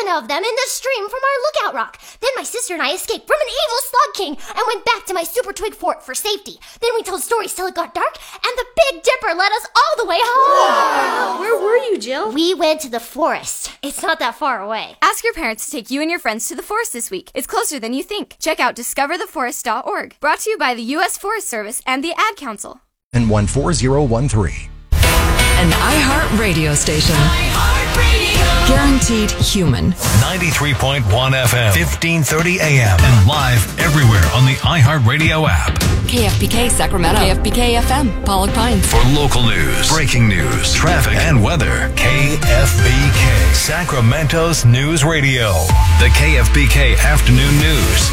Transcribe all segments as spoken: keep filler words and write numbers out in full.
of them in the stream from our lookout rock. Then my sister and I escaped from an evil slug king and went back to my super twig fort for safety. Then we told stories till it got dark, and the Big Dipper led us all the way home. Wow. Where were you, Jill? We went to the forest. It's not that far away. Ask your parents to take you and your friends to the forest this week. It's closer than you think. Check out discover the forest dot org. Brought to you by the U S Forest Service and the Ad Council. And one four zero one three. An iHeart radio station. iHeart Radio. Guaranteed human. ninety-three point one F M, fifteen thirty A M, and live everywhere on the iHeart Radio app. K F B K Sacramento. K F B K F M, Pollock Pines. For local news, breaking news, traffic, and weather, K F B K, Sacramento's News Radio. The K F B K Afternoon News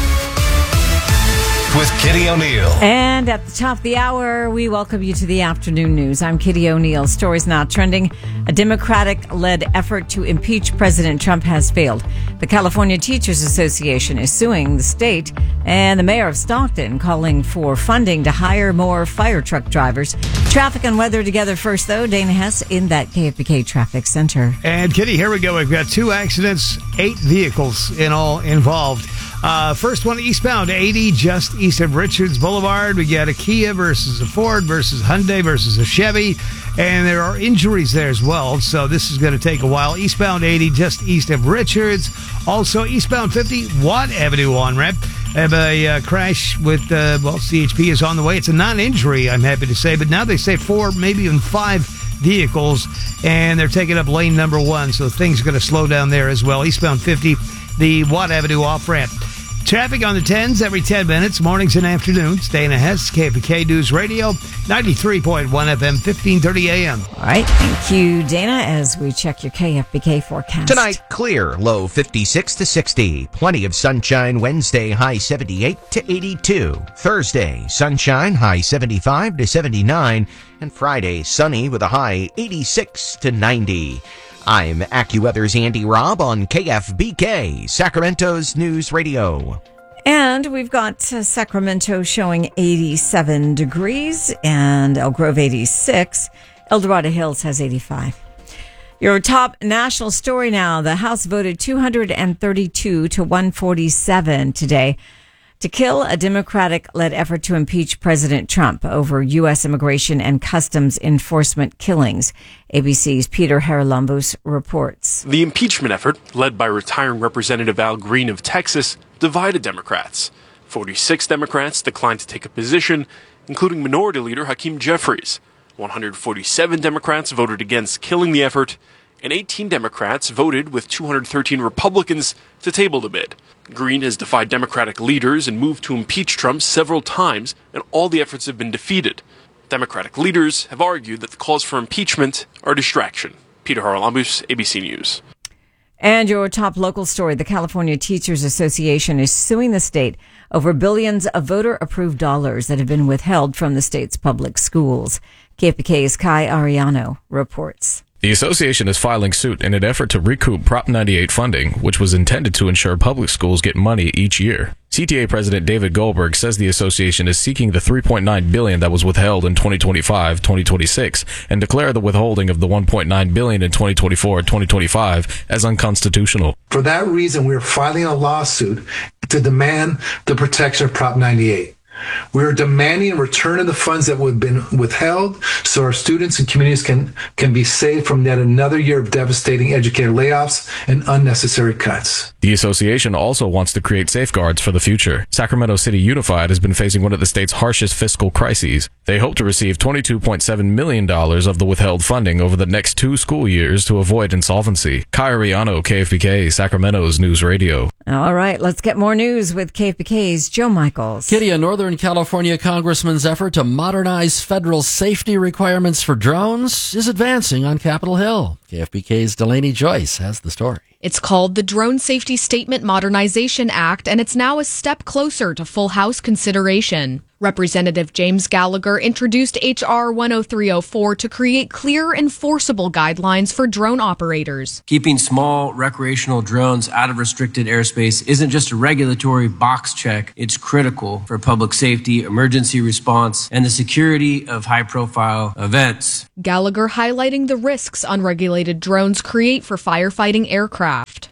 with Kitty O'Neill. And at the top of the hour, we welcome you to the afternoon news. I'm Kitty O'Neill. Stories now trending. A Democratic-led effort to impeach President Trump has failed. The California Teachers Association is suing the state, and the mayor of Stockton calling for funding to hire more fire truck drivers. Traffic and weather together first, though. Dana Hess in that K F B K traffic center. And Kitty, here we go. We've got two accidents, eight vehicles in all involved. Uh, first one, eastbound eighty, just east of Richards Boulevard. We got a Kia versus a Ford versus Hyundai versus a Chevy. And there are injuries there as well, so this is going to take a while. Eastbound eighty, just east of Richards. Also, eastbound fifty, Watt Avenue on-ramp. Have a uh, crash with, uh, well, C H P is on the way. It's a non-injury, I'm happy to say, but now they say four, maybe even five vehicles, and they're taking up lane number one, so things are going to slow down there as well. Eastbound fifty, the Watt Avenue off-ramp. Traffic on the tens every ten minutes, mornings and afternoons. Dana Hess, K F B K News Radio, ninety-three point one F M, fifteen thirty A M. All right, thank you, Dana, as we check your K F B K forecast. Tonight, clear, low fifty-six to sixty. Plenty of sunshine Wednesday, high seventy-eight to eighty-two. Thursday, sunshine, high seventy-five to seventy-nine. And Friday, sunny with a high eighty-six to ninety. I'm AccuWeather's Andy Robb on K F B K, Sacramento's News Radio. And we've got uh, Sacramento showing eighty-seven degrees and El Grove eighty-six. El Dorado Hills has eighty-five. Your top national story now. The House voted two hundred thirty-two to one forty-seven today to kill a Democratic-led effort to impeach President Trump over U S immigration and customs enforcement killings. A B C's Peter Haralambous reports. The impeachment effort, led by retiring Representative Al Green of Texas, divided Democrats. forty-six Democrats declined to take a position, including Minority Leader Hakeem Jeffries. one hundred forty-seven Democrats voted against killing the effort, and eighteen Democrats voted with two hundred thirteen Republicans to table the bid. Green has defied Democratic leaders and moved to impeach Trump several times, and all the efforts have been defeated. Democratic leaders have argued that the calls for impeachment are a distraction. Peter Haralambous, A B C News. And your top local story, the California Teachers Association is suing the state over billions of voter-approved dollars that have been withheld from the state's public schools. K F B K's Kai Ariano reports. The association is filing suit in an effort to recoup Prop ninety-eight funding, which was intended to ensure public schools get money each year. C T A President David Goldberg says the association is seeking the three point nine billion dollars that was withheld in twenty twenty-five twenty twenty-six and declare the withholding of the one point nine billion dollars in twenty twenty-four twenty twenty-five as unconstitutional. For that reason, we're filing a lawsuit to demand the protection of Prop ninety-eight. We are demanding a return of the funds that have been withheld so our students and communities can, can be saved from yet another year of devastating educator layoffs and unnecessary cuts. The association also wants to create safeguards for the future. Sacramento City Unified has been facing one of the state's harshest fiscal crises. They hope to receive twenty-two point seven million dollars of the withheld funding over the next two school years to avoid insolvency. Kai Ariano, K F B K, Sacramento's News Radio. All right, let's get more news with K F B K's Joe Michaels. Kitty, a Northern California congressman's effort to modernize federal safety requirements for drones is advancing on Capitol Hill. K F B K's Delaney Joyce has the story. It's called the Drone Safety Statement Modernization Act, and it's now a step closer to full House consideration. Representative James Gallagher introduced H R one oh three oh four to create clear, enforceable guidelines for drone operators. Keeping small recreational drones out of restricted airspace isn't just a regulatory box check. It's critical for public safety, emergency response, and the security of high-profile events. Gallagher highlighting the risks unregulated drones create for firefighting aircraft.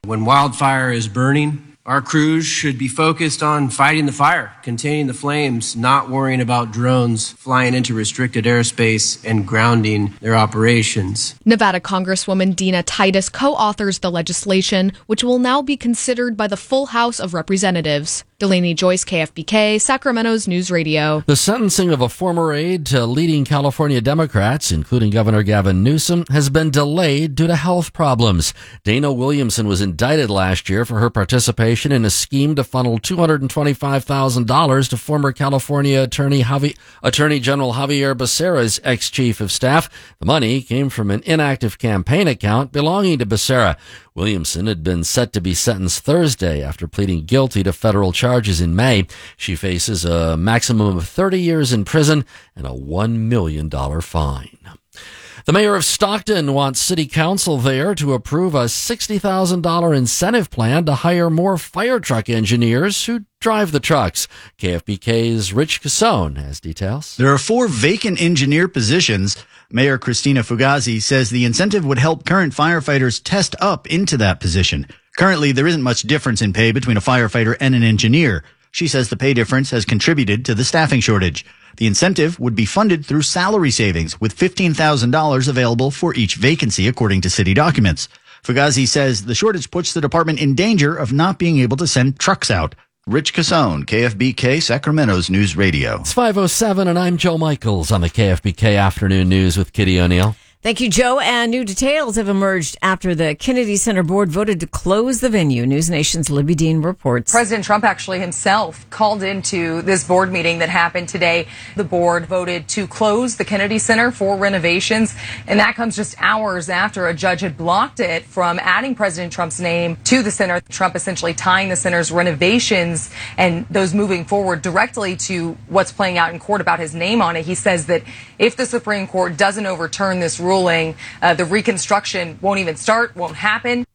When wildfire is burning, our crews should be focused on fighting the fire, containing the flames, not worrying about drones flying into restricted airspace and grounding their operations. Nevada Congresswoman Dina Titus co-authors the legislation, which will now be considered by the full House of Representatives. Delaney Joyce, K F B K, Sacramento's News Radio. The sentencing of a former aide to leading California Democrats, including Governor Gavin Newsom, has been delayed due to health problems. Dana Williamson was indicted last year for her participation in a scheme to funnel two hundred twenty-five thousand dollars to former California Attorney Javi- Attorney General Javier Becerra's ex-chief of staff. The money came from an inactive campaign account belonging to Becerra. Williamson had been set to be sentenced Thursday after pleading guilty to federal charges in May. She faces a maximum of thirty years in prison and a one million dollars fine. The mayor of Stockton wants city council there to approve a sixty thousand dollars incentive plan to hire more fire truck engineers who drive the trucks. K F B K's Rich Casone has details. There are four vacant engineer positions. Mayor Christina Fugazi says the incentive would help current firefighters test up into that position. Currently, there isn't much difference in pay between a firefighter and an engineer. She says the pay difference has contributed to the staffing shortage. The incentive would be funded through salary savings, with fifteen thousand dollars available for each vacancy, according to city documents. Fugazi says the shortage puts the department in danger of not being able to send trucks out. Rich Casone, K F B K, Sacramento's News Radio. It's five oh seven, and I'm Joe Michaels on the K F B K Afternoon News with Kitty O'Neill. Thank you, Joe. And new details have emerged after the Kennedy Center board voted to close the venue. News Nation's Libby Dean reports. President Trump actually himself called into this board meeting that happened today. The board voted to close the Kennedy Center for renovations, and that comes just hours after a judge had blocked it from adding President Trump's name to the center. Trump essentially tying the center's renovations and those moving forward directly to what's playing out in court about his name on it. He says that if the Supreme Court doesn't overturn this ruling, Uh, the reconstruction won't even start, won't happen.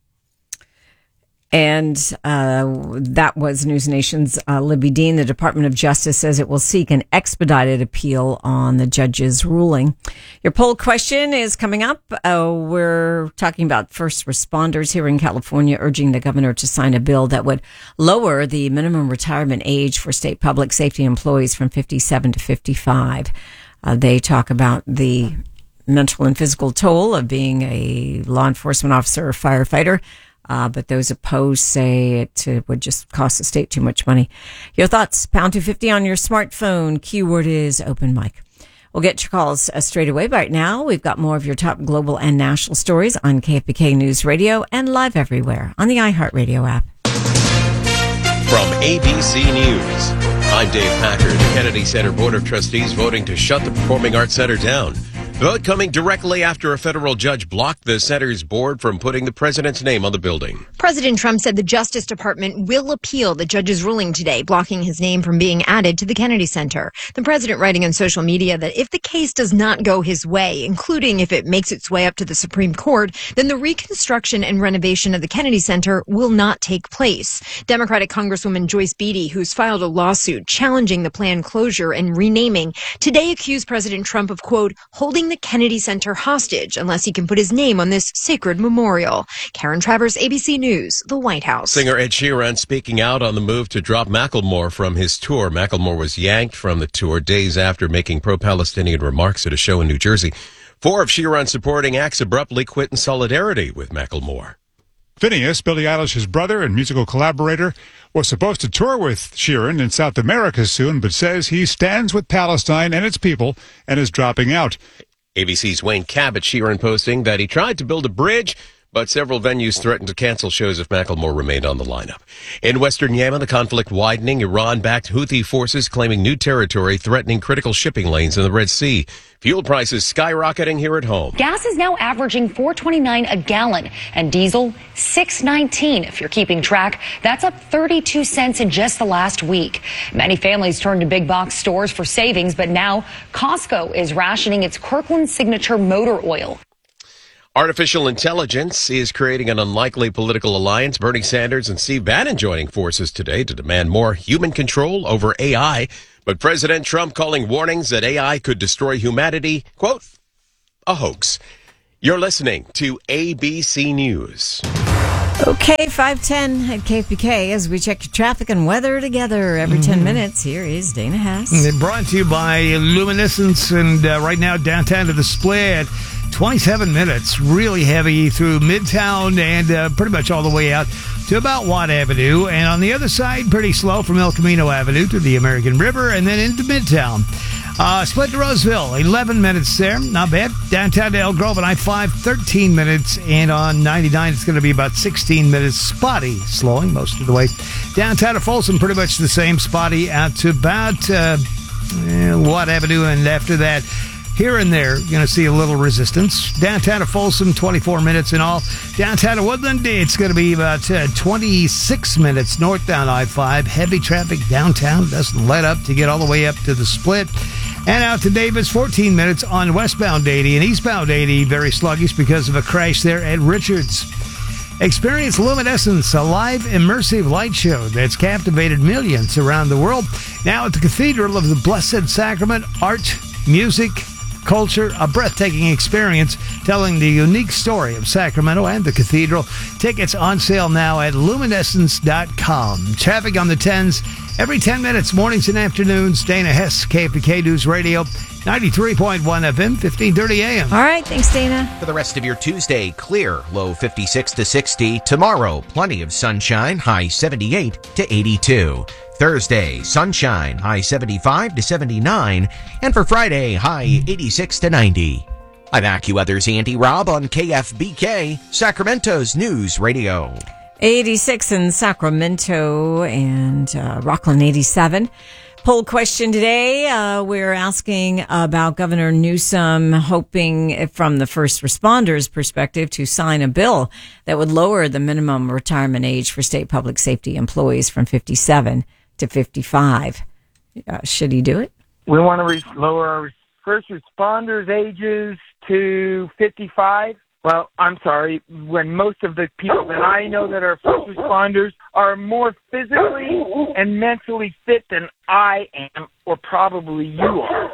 And uh, that was News Nation's uh, Libby Dean. The Department of Justice says it will seek an expedited appeal on the judge's ruling. Your poll question is coming up. Uh, we're talking about first responders here in California urging the governor to sign a bill that would lower the minimum retirement age for state public safety employees from fifty-seven to fifty-five. Uh, they talk about the mental and physical toll of being a law enforcement officer or firefighter. Uh, but those opposed say it uh, would just cost the state too much money. Your thoughts, pound two fifty on your smartphone. Keyword is open mic. We'll get your calls uh, straight away. But right now, we've got more of your top global and national stories on K F B K News Radio and live everywhere on the iHeartRadio app. From A B C News, I'm Dave Packer. The Kennedy Center Board of Trustees voting to shut the Performing Arts Center down. The vote coming directly after a federal judge blocked the center's board from putting the president's name on the building. President Trump said the Justice Department will appeal the judge's ruling today, blocking his name from being added to the Kennedy Center. The president writing on social media that if the case does not go his way, including if it makes its way up to the Supreme Court, then the reconstruction and renovation of the Kennedy Center will not take place. Democratic Congresswoman Joyce Beatty, who's filed a lawsuit challenging the planned closure and renaming, today accused President Trump of, quote, holding the Kennedy Center hostage unless he can put his name on this sacred memorial. Karen Travers, A B C News, the White House. Singer Ed Sheeran speaking out on the move to drop Macklemore from his tour. Macklemore was yanked from the tour days after making pro-Palestinian remarks at a show in New Jersey. Four of Sheeran's supporting acts abruptly quit in solidarity with Macklemore. Phineas, Billie Eilish's brother and musical collaborator, was supposed to tour with Sheeran in South America soon, but says he stands with Palestine and its people and is dropping out. A B C's Wayne Cabot Sheeran posting that he tried to build a bridge, but several venues threatened to cancel shows if Macklemore remained on the lineup. In western Yemen, the conflict widening. Iran-backed Houthi forces claiming new territory, threatening critical shipping lanes in the Red Sea. Fuel prices skyrocketing here at home. Gas is now averaging four twenty-nine a gallon and diesel six nineteen. If you're keeping track, that's up thirty-two cents in just the last week. Many families turn to big box stores for savings, but now Costco is rationing its Kirkland Signature motor oil. Artificial intelligence is creating an unlikely political alliance. Bernie Sanders and Steve Bannon joining forces today to demand more human control over A I. But President Trump calling warnings that A I could destroy humanity, quote, a hoax. You're listening to A B C News. Okay, five ten at K F B K as we check your traffic and weather together every ten minutes. Here is Dana Hess. And brought to you by Luminescence, and uh, right now downtown to the Split, twenty-seven minutes, really heavy through Midtown and uh, pretty much all the way out to about Watt Avenue. And on the other side, pretty slow from El Camino Avenue to the American River and then into Midtown. Uh, Split to Roseville, eleven minutes there. Not bad. Downtown to El Grove on I five, thirteen minutes. And on ninety-nine, it's going to be about sixteen minutes. Spotty, slowing most of the way. Downtown to Folsom, pretty much the same. Spotty out to about uh, Watt Avenue. And after that, here and there, you're going to see a little resistance. Downtown to Folsom, twenty-four minutes in all. Downtown to Woodland, it's going to be about uh, twenty-six minutes northbound I five. Heavy traffic downtown. Doesn't let up to get all the way up to the Split. And out to Davis, fourteen minutes on westbound eighty. And eastbound eighty, very sluggish because of a crash there at Richards. Experience Luminescence, a live immersive light show that's captivated millions around the world. Now at the Cathedral of the Blessed Sacrament, art, music, culture, a breathtaking experience telling the unique story of Sacramento and the cathedral. Tickets on sale now at luminescence dot com. Traffic on the tens every ten minutes, mornings and afternoons. Dana Hess, K F B K News Radio, ninety-three point one F M, fifteen thirty A M. All right, thanks, Dana. For the rest of your Tuesday, clear, low fifty-six to sixty. Tomorrow, plenty of sunshine, high seventy-eight to eighty-two. Thursday, sunshine, high seventy-five to seventy-nine. And for Friday, high eighty-six to ninety. I'm AccuWeather's Andy Robb on K F B K, Sacramento's News Radio. eighty-six in Sacramento and uh, Rockland eighty-seven. Poll question today. Uh, we're asking about Governor Newsom hoping from the first responders' perspective to sign a bill that would lower the minimum retirement age for state public safety employees from fifty-seven to fifty-five. Uh, should he do it? We want to re- lower our first responders' ages to fifty-five. Well, I'm sorry, when most of the people that I know that are first responders are more physically and mentally fit than I am, or probably you are.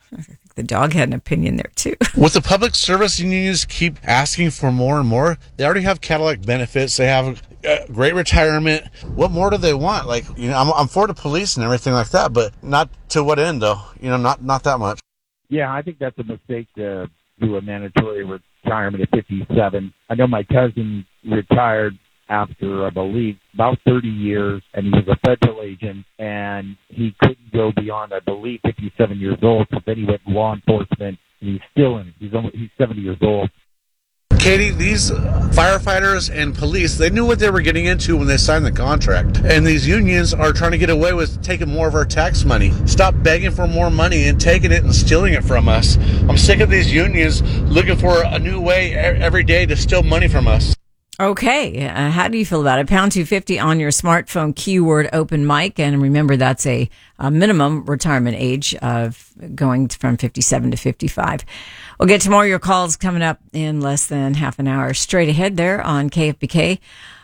The dog had an opinion there, too. With the public service unions keep asking for more and more, they already have Cadillac benefits. They have uh, great retirement. What more do they want? Like, you know, I'm, I'm for the police and everything like that, but not to what end, though? You know, not, not that much. Yeah, I think that's a mistake to do a mandatory retirement at fifty-seven. I know my cousin retired after, I believe, about thirty years, and he was a federal agent, and he couldn't go beyond, I believe, fifty-seven years old, so then he went in law enforcement, and he's still in it. He's, almost, he's seventy years old. Katie, these firefighters and police, they knew what they were getting into when they signed the contract. And these unions are trying to get away with taking more of our tax money. Stop begging for more money and taking it and stealing it from us. I'm sick of these unions looking for a new way every day to steal money from us. Okay. Uh, how do you feel about it? Pound two fifty on your smartphone, keyword open mic. And remember, that's a, a minimum retirement age of going from fifty-seven to fifty-five. We'll get to more of your calls coming up in less than half an hour. Straight ahead there on K F B K.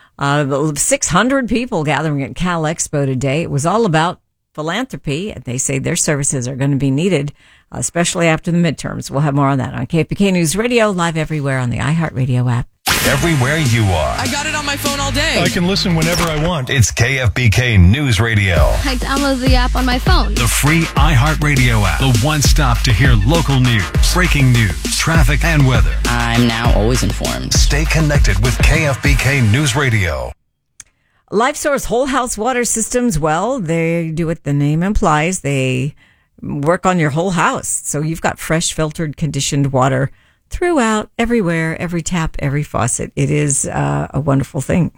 Uh, six hundred people gathering at Cal Expo today. It was all about philanthropy. They say their services are going to be needed, especially after the midterms. We'll have more on that on K F B K News Radio, live everywhere on the iHeartRadio app. Everywhere you are. I got it on my phone all day. I can listen whenever I want. It's K F B K News Radio. I download the app on my phone. The free iHeartRadio app. The one stop to hear local news, breaking news, traffic, and weather. I'm now always informed. Stay connected with K F B K News Radio. LifeSource Whole House Water Systems, well, they do what the name implies. They work on your whole house. So you've got fresh, filtered, conditioned water throughout, everywhere, every tap, every faucet. It is uh, a wonderful thing.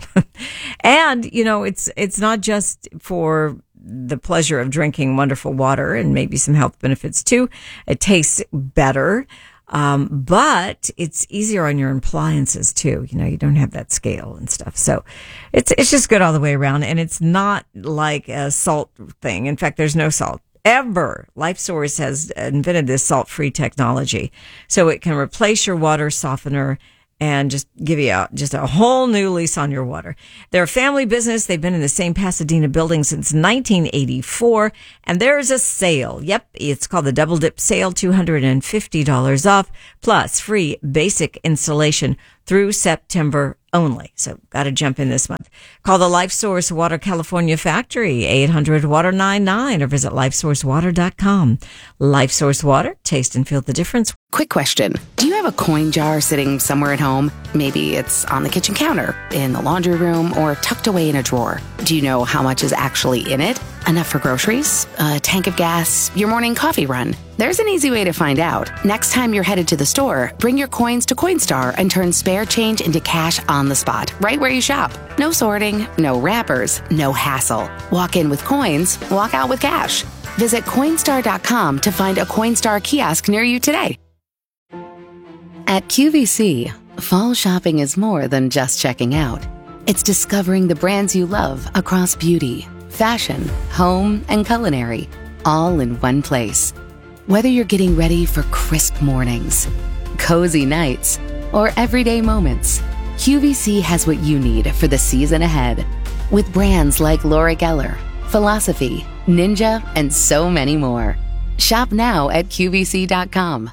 And, you know, it's it's not just for the pleasure of drinking wonderful water and maybe some health benefits too. It tastes better, um, but it's easier on your appliances too. You know, you don't have that scale and stuff. So it's it's just good all the way around. And it's not like a salt thing. In fact, there's no salt. Ever. LifeSource has invented this salt-free technology, so it can replace your water softener and just give you a, just a whole new lease on your water. They're a family business. They've been in the same Pasadena building since nineteen eighty-four, and there's a sale. Yep, it's called the Double Dip Sale, two hundred fifty dollars off, plus free basic installation through September only. So got to jump in this month. Call the LifeSource Water California factory, eight hundred water ninety-nine, or visit life source water dot com. LifeSource Water, taste and feel the difference. Quick question. Do you have a coin jar sitting somewhere at home? Maybe it's on the kitchen counter, in the laundry room, or tucked away in a drawer. Do you know how much is actually in it? Enough for groceries, a tank of gas, your morning coffee run? There's an easy way to find out. Next time you're headed to the store, bring your coins to Coinstar and turn spare change into cash on the spot, right where you shop. No sorting, no wrappers, no hassle. Walk in with coins, walk out with cash. Visit Coinstar dot com to find a Coinstar kiosk near you today. At Q V C, fall shopping is more than just checking out. It's discovering the brands you love across beauty, fashion, home, and culinary, all in one place. Whether you're getting ready for crisp mornings, cozy nights, or everyday moments, Q V C has what you need for the season ahead. With brands like Laura Geller, Philosophy, Ninja, and so many more. Shop now at Q V C dot com.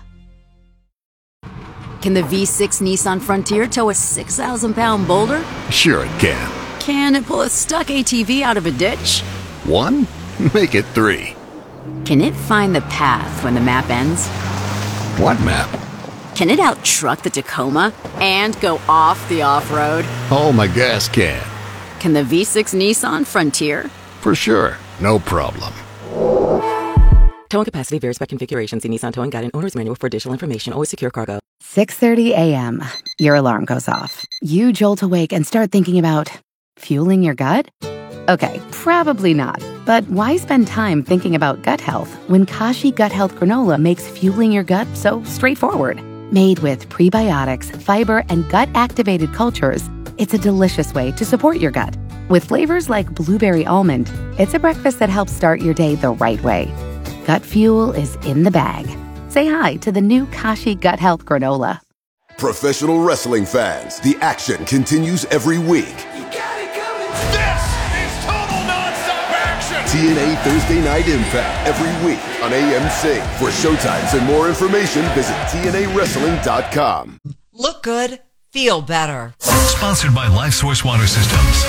Can the V six Nissan Frontier tow a six thousand pound boulder? Sure it can. Can it pull a stuck A T V out of a ditch? One? Make it three. Can it find the path when the map ends? What map? Can it out-truck the Tacoma and go off the off-road? Oh, my gas can. Can the V six Nissan Frontier? For sure. No problem. Towing capacity varies by configuration. See Nissan Towing Guide and Owner's Manual for additional information. Always secure cargo. six thirty a.m. Your alarm goes off. You jolt awake and start thinking about fueling your gut? Okay, probably not. But why spend time thinking about gut health when Kashi Gut Health Granola makes fueling your gut so straightforward? Made with prebiotics, fiber, and gut-activated cultures, it's a delicious way to support your gut. With flavors like blueberry almond, it's a breakfast that helps start your day the right way. Gut fuel is in the bag. Say hi to the new Kashi Gut Health Granola. Professional wrestling fans, the action continues every week. T N A Thursday Night Impact every week on A M C. For showtimes and more information, visit T N A wrestling dot com. Look good, feel better. Sponsored by LifeSource Water Systems.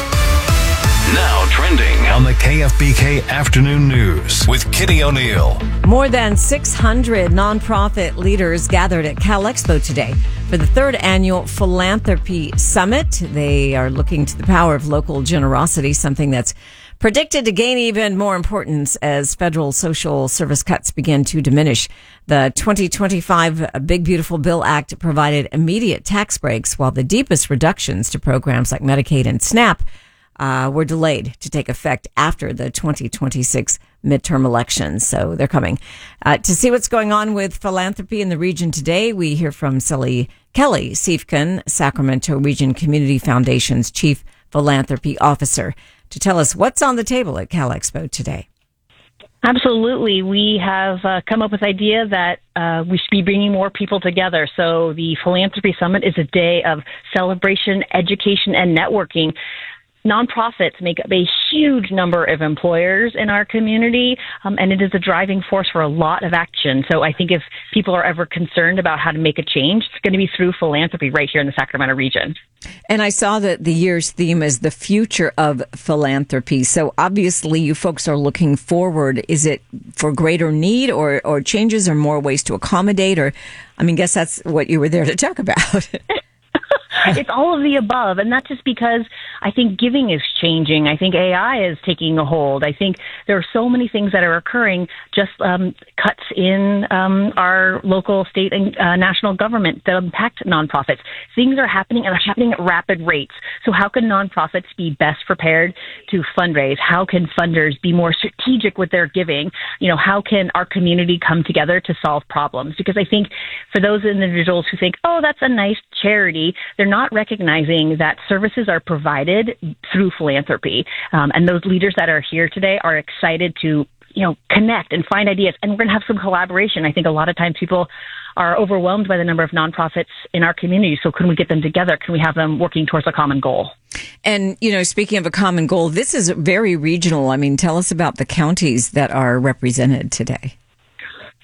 Now trending on the K F B K Afternoon News with Kitty O'Neill. More than six hundred nonprofit leaders gathered at Cal Expo today for the third annual Philanthropy Summit. They are looking to the power of local generosity, something that's predicted to gain even more importance as federal social service cuts begin to diminish. The twenty twenty-five Big Beautiful Bill Act provided immediate tax breaks, while the deepest reductions to programs like Medicaid and SNAP uh, were delayed to take effect after the twenty twenty-six midterm elections. So they're coming. Uh, to see what's going on with philanthropy in the region today, we hear from Sally Kelly Siefkin, Sacramento Region Community Foundation's Chief Philanthropy Officer, to tell us what's on the table at Cal Expo today. Absolutely. We have uh, come up with the idea that uh, we should be bringing more people together. So the Philanthropy Summit is a day of celebration, education, and networking. Nonprofits make up a huge number of employers in our community, um, and it is a driving force for a lot of action. So I think if people are ever concerned about how to make a change, it's going to be through philanthropy right here in the Sacramento region. And I saw that the year's theme is the future of philanthropy. So obviously you folks are looking forward. Is it for greater need or, or changes or more ways to accommodate? Or, I mean, guess that's what you were there to talk about. It's all of the above, and not just because I think giving is changing. I think A I is taking a hold. I think there are so many things that are occurring, just um, cuts in um, our local, state, and uh, national government that impact nonprofits. Things are happening, and are happening at rapid rates. So how can nonprofits be best prepared to fundraise? How can funders be more strategic with their giving? You know, how can our community come together to solve problems? Because I think for those individuals who think, oh, that's a nice charity, they're not recognizing that services are provided through philanthropy. Um, and those leaders that are here today are excited to, you know, connect and find ideas. And we're going to have some collaboration. I think a lot of times people are overwhelmed by the number of nonprofits in our community. So can we get them together? Can we have them working towards a common goal? And, you know, speaking of a common goal, this is very regional. I mean, tell us about the counties that are represented today.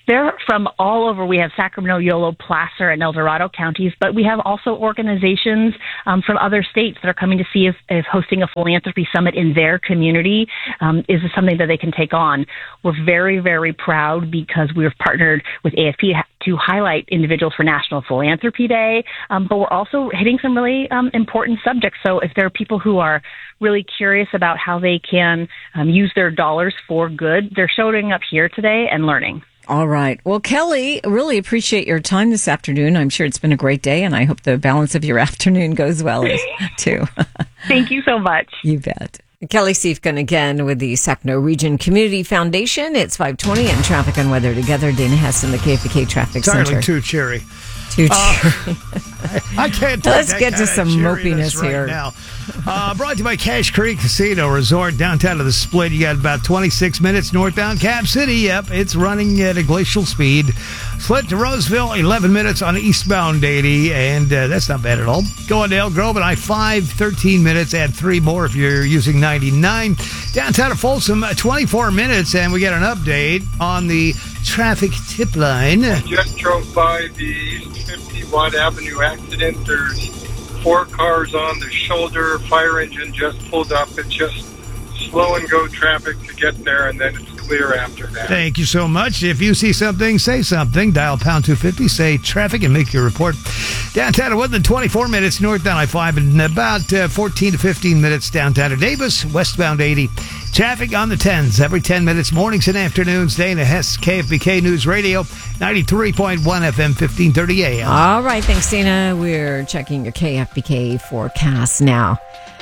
They're from all over. We have Sacramento, Yolo, Placer, and El Dorado counties, but we have also organizations um, from other states that are coming to see if, if hosting a philanthropy summit in their community um, is something that they can take on. We're very, very proud because we've partnered with A F P to highlight individuals for National Philanthropy Day, um, but we're also hitting some really um, important subjects. So if there are people who are really curious about how they can um, use their dollars for good, they're showing up here today and learning. All right. Well, Kelly, really appreciate your time this afternoon. I'm sure it's been a great day, and I hope the balance of your afternoon goes well, too. Thank you so much. You bet. Kelly Siefkin again with the Sacramento Region Community Foundation. It's five twenty and traffic and weather together. Dana Hess in the K F B K Traffic Entirely Center. too cheery. Too uh, cheery. I can't take Let's that get to kind some of mopiness right here. Now. Uh, brought to you by Cache Creek Casino Resort, downtown of the Split. You got about twenty-six minutes northbound Cap City. Yep, it's running at a glacial speed. Split to Roseville, eleven minutes on eastbound eighty, and uh, that's not bad at all. Going to Elk Grove at I five, thirteen minutes. Add three more if you're using ninety-nine. Downtown of Folsom, twenty-four minutes, and we got an update on the traffic tip line. I just drove by the East fifty-Watt Avenue accident. There's four cars on the shoulder. Fire engine just pulled up. It's just slow and go traffic to get there, and then it's clear after that. Thank you so much. If you see something, say something. Dial pound two fifty, say traffic, and make your report. Downtown of Woodland, twenty-four minutes northbound I five, and about uh, fourteen to fifteen minutes downtown of Davis, westbound eighty. Traffic on the tens every ten minutes, mornings and afternoons. Dana Hess, K F B K News Radio, ninety-three point one F M, fifteen thirty A M. All right, thanks, Dana. We're checking your K F B K forecast now.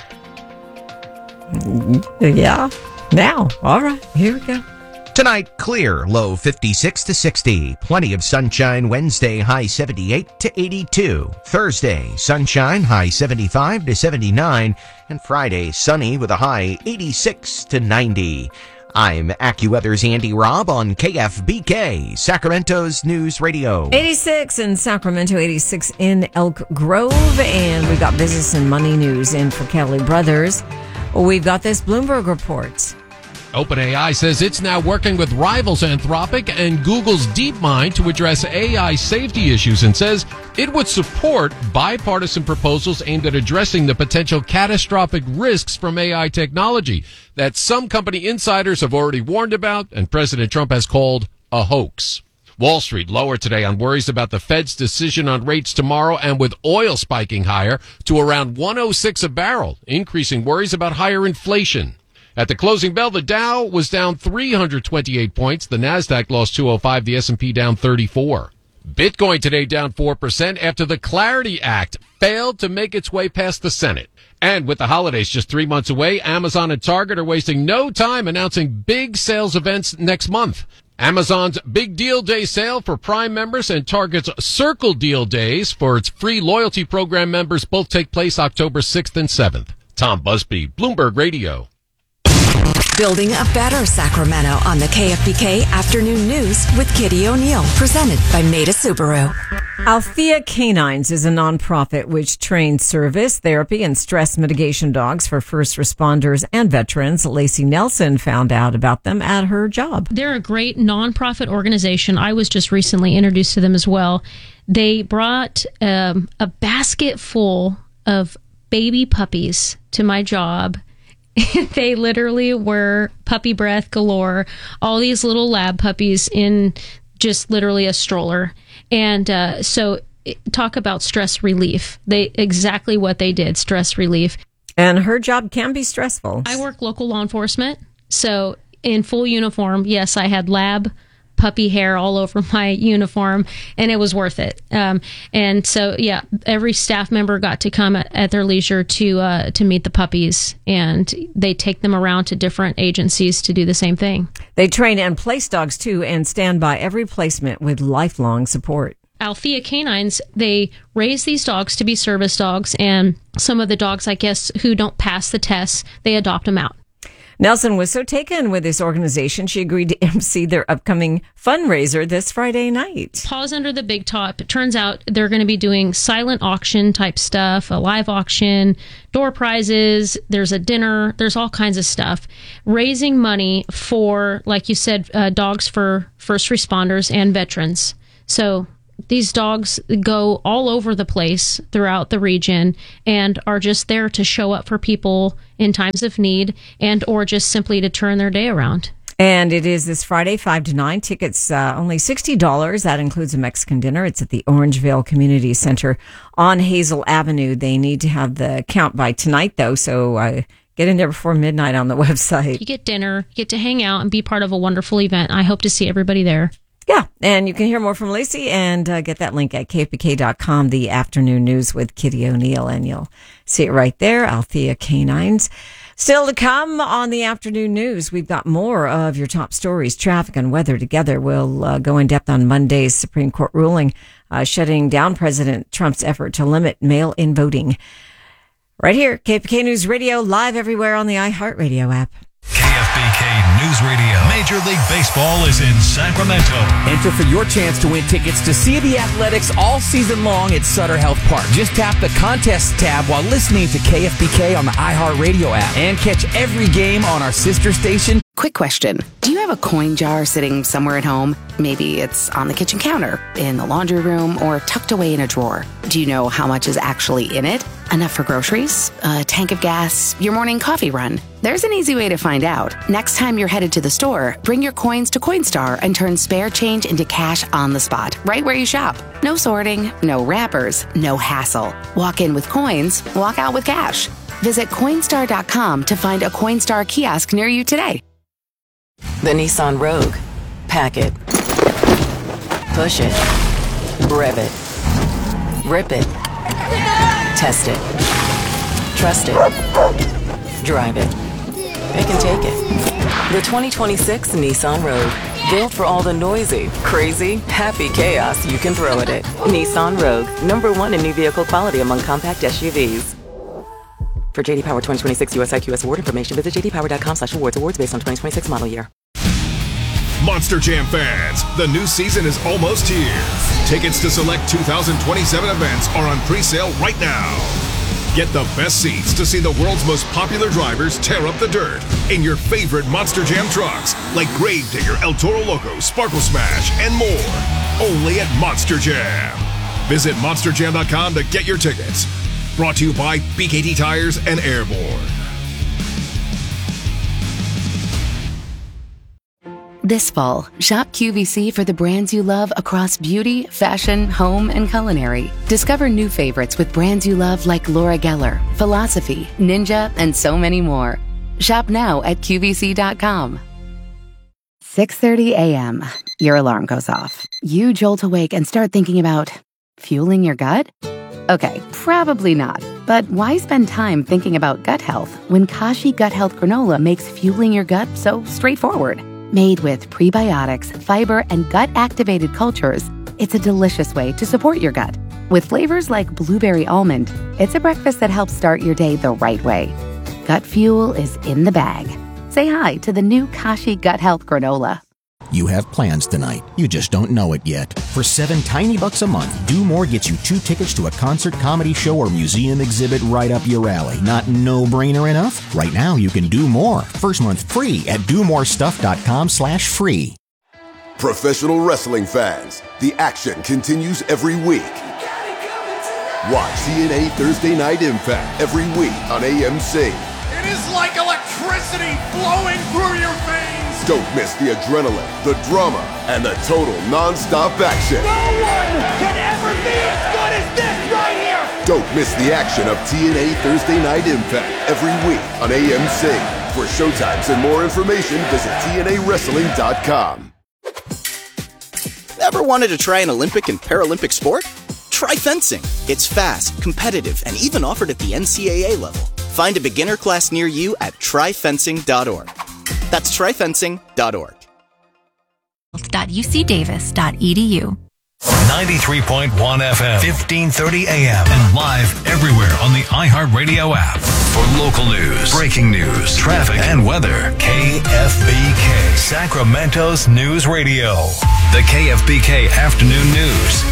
Yeah, now. All right, here we go. Tonight, clear, low fifty-six to sixty. Plenty of sunshine Wednesday, high seventy-eight to eighty-two. Thursday, sunshine, high seventy-five to seventy-nine. And Friday, sunny with a high eighty-six to ninety. I'm AccuWeather's Andy Robb on K F B K, Sacramento's News Radio. eighty-six in Sacramento, eighty-six in Elk Grove. And we've got business and money news in for Kelly Brothers. We've got this Bloomberg report. OpenAI says it's now working with rivals Anthropic and Google's DeepMind to address A I safety issues and says it would support bipartisan proposals aimed at addressing the potential catastrophic risks from A I technology that some company insiders have already warned about and President Trump has called a hoax. Wall Street lower today on worries about the Fed's decision on rates tomorrow and with oil spiking higher to around one oh six a barrel, increasing worries about higher inflation. At the closing bell, the Dow was down three hundred twenty-eight points. The Nasdaq lost two oh five. The S and P down thirty-four. Bitcoin today down four percent after the Clarity Act failed to make its way past the Senate. And with the holidays just three months away, Amazon and Target are wasting no time announcing big sales events next month. Amazon's Big Deal Day sale for Prime members and Target's Circle Deal Days for its free loyalty program members both take place October sixth and seventh. Tom Busby, Bloomberg Radio. Building a better Sacramento on the K F B K Afternoon News with Kitty O'Neill, presented by Maida Subaru. Althea Canines is a nonprofit which trains service, therapy, and stress mitigation dogs for first responders and veterans. Lacey Nelson found out about them at her job. They're a great nonprofit organization. I was just recently introduced to them as well. They brought um, a basket full of baby puppies to my job. They literally were puppy breath galore, all these little lab puppies in just literally a stroller. And uh, so talk about stress relief. They exactly what they did, stress relief. And her job can be stressful. I work local law enforcement. So in full uniform, yes, I had lab puppy hair all over my uniform, and it was worth it. Um, and so, yeah, every staff member got to come at, at their leisure to uh, to meet the puppies, and they take them around to different agencies to do the same thing. They train and place dogs, too, and stand by every placement with lifelong support. Althea Canines, they raise these dogs to be service dogs, and some of the dogs, I guess, who don't pass the tests, they adopt them out. Nelson was so taken with this organization, she agreed to emcee their upcoming fundraiser this Friday night. Paws under the big top. It turns out they're going to be doing silent auction type stuff, a live auction, door prizes, there's a dinner, there's all kinds of stuff. Raising money for, like you said, uh, dogs for first responders and veterans. So these dogs go all over the place throughout the region and are just there to show up for people in times of need and or just simply to turn their day around. And it is this Friday, five to nine. Tickets uh, only sixty dollars. That includes a Mexican dinner. It's at the Orangevale Community Center on Hazel Avenue. They need to have the count by tonight, though, so uh, get in there before midnight on the website. You get dinner, you get to hang out and be part of a wonderful event. I hope to see everybody there. Yeah, and you can hear more from Lacey and uh, get that link at K F B K dot com, the afternoon news with Kitty O'Neill, and you'll see it right there, Althea Canines. Still to come on the afternoon news, we've got more of your top stories, traffic and weather together. We'll uh, go in depth on Monday's Supreme Court ruling, uh, shutting down President Trump's effort to limit mail-in voting. Right here, K F B K News Radio, live everywhere on the iHeartRadio app. K F B K News Radio. Major League Baseball is in Sacramento. Enter for your chance to win tickets to see the Athletics all season long at Sutter Health Park. Just tap the Contests tab while listening to K F B K on the iHeartRadio app and catch every game on our sister station. Quick question. Do you have a coin jar sitting somewhere at home? Maybe it's on the kitchen counter, in the laundry room, or tucked away in a drawer. Do you know how much is actually in it? Enough for groceries, a tank of gas, your morning coffee run? There's an easy way to find out. Next time you're headed to the store, bring your coins to Coinstar and turn spare change into cash on the spot, right where you shop. No sorting, no wrappers, no hassle. Walk in with coins, walk out with cash. Visit Coinstar dot com to find a Coinstar kiosk near you today. The Nissan Rogue. Pack it. Push it. Rev it. Rip it. Test it. Trust it. Drive it. It can take it. The twenty twenty-six Nissan Rogue. Built for all the noisy, crazy, happy chaos you can throw at it. Nissan Rogue. Number one in new vehicle quality among compact S U Vs. For J D Power twenty twenty-six U S I Q S award information, visit j d power dot com slash awards. Awards based on twenty twenty-six model year. Monster Jam fans, the new season is almost here. Tickets to select two thousand twenty-seven events are on pre-sale right now. Get the best seats to see the world's most popular drivers tear up the dirt in your favorite Monster Jam trucks, like Gravedigger, El Toro Loco, Sparkle Smash, and more. Only at Monster Jam. Visit monster jam dot com to get your tickets. Brought to you by B K T Tires and Airborne. This fall, shop Q V C for the brands you love across beauty, fashion, home, and culinary. Discover new favorites with brands you love like Laura Geller, Philosophy, Ninja, and so many more. Shop now at Q V C dot com. six thirty a.m. Your alarm goes off. You jolt awake and start thinking about fueling your gut? Okay, probably not. But why spend time thinking about gut health when Kashi Gut Health Granola makes fueling your gut so straightforward? Made with prebiotics, fiber, and gut-activated cultures, it's a delicious way to support your gut. With flavors like blueberry almond, it's a breakfast that helps start your day the right way. Gut fuel is in the bag. Say hi to the new Kashi Gut Health Granola. You have plans tonight. You just don't know it yet. For seven tiny bucks a month, Do More gets you two tickets to a concert, comedy show, or museum exhibit right up your alley. Not no-brainer enough? Right now, you can do more. First month free at do more stuff dot com slash free. Professional wrestling fans, the action continues every week. Watch T N A Thursday Night Impact every week on A M C. It is like electricity flowing through your veins. Don't miss the adrenaline, the drama, and the total non-stop action. No one can ever be as good as this right here. Don't miss the action of T N A Thursday Night Impact every week on A M C. For showtimes and more information, visit T N A wrestling dot com. Ever wanted to try an Olympic and Paralympic sport? Try fencing. It's fast, competitive, and even offered at the N C A A level. Find a beginner class near you at try fencing dot org. That's try fencing dot org. U C davis dot e d u. ninety-three point one F M, fifteen thirty A M, and live everywhere on the iHeartRadio app. For local news, breaking news, traffic, and weather, K F B K, Sacramento's News Radio. The K F B K Afternoon News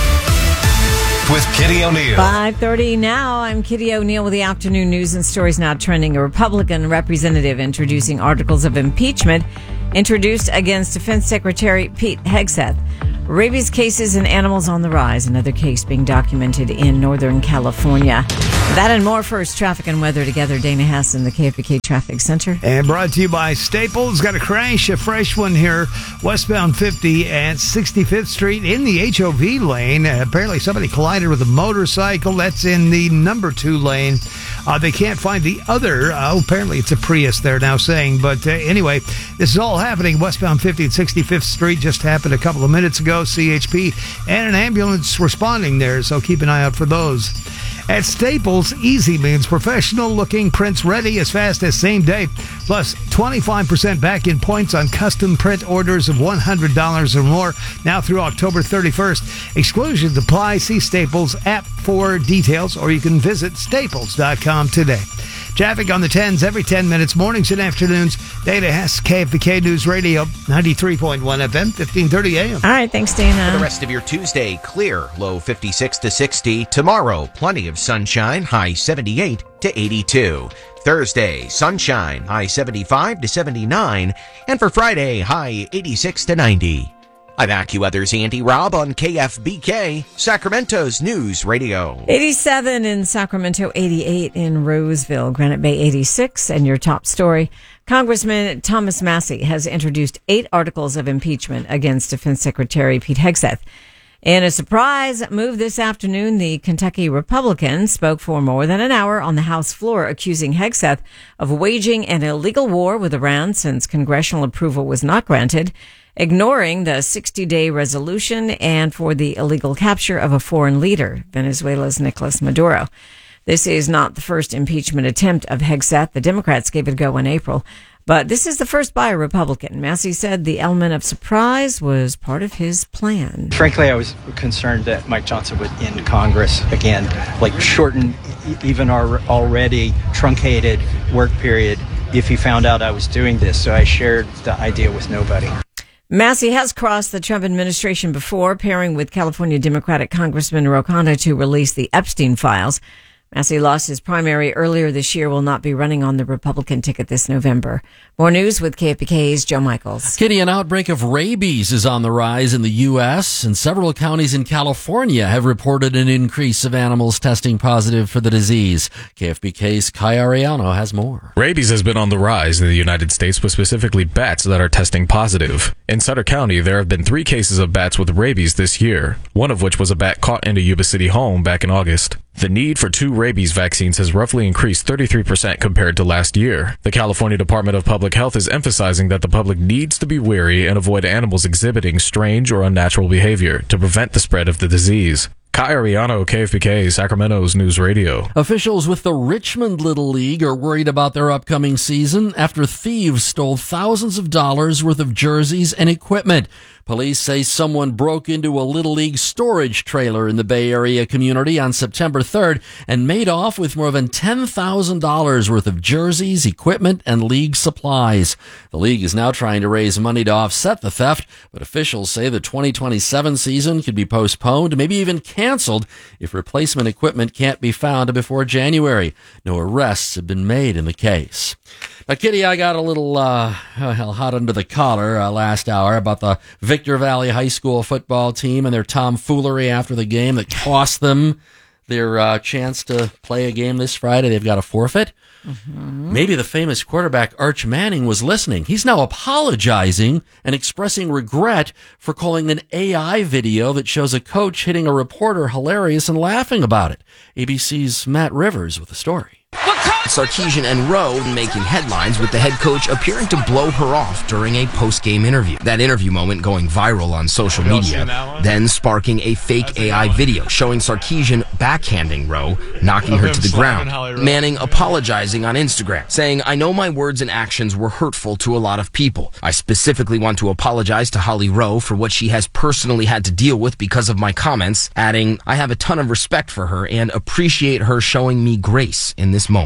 with Kitty O'Neill. five thirty now. I'm Kitty O'Neill with the afternoon news and stories now trending. A Republican representative introducing articles of impeachment introduced against Defense Secretary Pete Hegseth. Rabies cases in animals on the rise. Another case being documented in Northern California. That and more. First, traffic and weather together. Dana Hess in the K F B K Traffic Center. And brought to you by Staples. Got a crash, a fresh one here, westbound fifty at sixty-fifth Street in the H O V lane. Uh, apparently somebody collided with a motorcycle. That's in the number two lane. Uh, they can't find the other. Uh, apparently it's a Prius, they're now saying. But uh, anyway, this is all happening westbound fifty at sixty-fifth Street. Just happened a couple of minutes ago. C H P and an ambulance responding there, so keep an eye out for those. At Staples, easy means professional looking prints ready as fast as same day, plus twenty-five percent back in points on custom print orders of one hundred dollars or more now through October thirty-first. Exclusions apply. See Staples app for details, or you can visit staples dot com today. Traffic on the tens every ten minutes, mornings and afternoons. Data has K F B K News Radio, ninety-three point one F M, fifteen thirty A M. All right, thanks, Dana. For the rest of your Tuesday, clear, low fifty-six to sixty. Tomorrow, plenty of sunshine, high seventy-eight to eighty-two. Thursday, sunshine, high seventy-five to seventy-nine. And for Friday, high eighty-six to ninety. I'm AccuWeather's Andy Robb on K F B K, Sacramento's News Radio. eighty-seven in Sacramento, eighty-eight in Roseville, Granite Bay eighty-six, and your top story. Congressman Thomas Massie has introduced eight articles of impeachment against Defense Secretary Pete Hegseth. In a surprise move this afternoon, the Kentucky Republican spoke for more than an hour on the House floor, accusing Hegseth of waging an illegal war with Iran since congressional approval was not granted, ignoring the sixty-day resolution, and for the illegal capture of a foreign leader, Venezuela's Nicolas Maduro. This is not the first impeachment attempt of Hegseth. The Democrats gave it a go in April, but this is the first by a Republican. Massey said the element of surprise was part of his plan. Frankly, I was concerned that Mike Johnson would end Congress again, like shorten even our already truncated work period if he found out I was doing this. So I shared the idea with nobody. Massey has crossed the Trump administration before, pairing with California Democratic Congressman Ro Khanna to release the Epstein files. Massey lost his primary earlier this year, will not be running on the Republican ticket this November. More news with K F B K's Joe Michaels. Kitty, an outbreak of rabies is on the rise in the U S, and several counties in California have reported an increase of animals testing positive for the disease. K F B K's Kai Ariano has more. Rabies has been on the rise in the United States, with specifically bats that are testing positive. In Sutter County, there have been three cases of bats with rabies this year, one of which was a bat caught in a Yuba City home back in August. The need for two rabies vaccines has roughly increased thirty-three percent compared to last year. The California Department of Public Health is emphasizing that the public needs to be wary and avoid animals exhibiting strange or unnatural behavior to prevent the spread of the disease. Kai Ariano, K F B K, Sacramento's News Radio. Officials with the Richmond Little League are worried about their upcoming season after thieves stole thousands of dollars worth of jerseys and equipment. Police say someone broke into a Little League storage trailer in the Bay Area community on September third and made off with more than ten thousand dollars worth of jerseys, equipment, and league supplies. The league is now trying to raise money to offset the theft, but officials say the twenty twenty-seven season could be postponed, maybe even canceled, if replacement equipment can't be found before January. No arrests have been made in the case. Now, Kitty, I got a little uh, well, hot under the collar uh, last hour about the Victor Valley High School football team and their tomfoolery after the game that cost them their uh, chance to play a game this Friday. They've got a forfeit. Mm-hmm. Maybe the famous quarterback Arch Manning was listening. He's now apologizing and expressing regret for calling an A I video that shows a coach hitting a reporter hilarious and laughing about it. A B C's Matt Rivers with the story. Sarkisian and Rowe making headlines with the head coach appearing to blow her off during a post-game interview. That interview moment going viral on social media, then sparking a fake A I video showing Sarkisian backhanding Rowe, knocking her to the ground. Manning apologizing on Instagram, saying, "I know my words and actions were hurtful to a lot of people. I specifically want to apologize to Holly Rowe for what she has personally had to deal with because of my comments," adding, "I have a ton of respect for her and appreciate her showing me grace in this moment."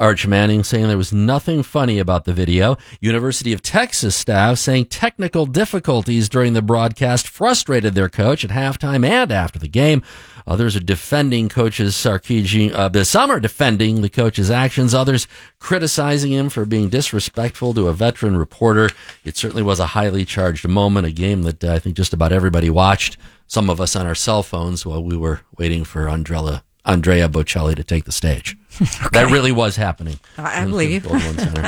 Arch Manning saying there was nothing funny about the video. University of Texas staff saying technical difficulties during the broadcast frustrated their coach at halftime and after the game. Others are defending coaches Sarkisian. Uh, some are defending the coach's actions. Others criticizing him for being disrespectful to a veteran reporter. It certainly was a highly charged moment, a game that uh, I think just about everybody watched. Some of us on our cell phones while we were waiting for Andrea, Andrea Bocelli to take the stage. Okay. That really was happening. I believe you.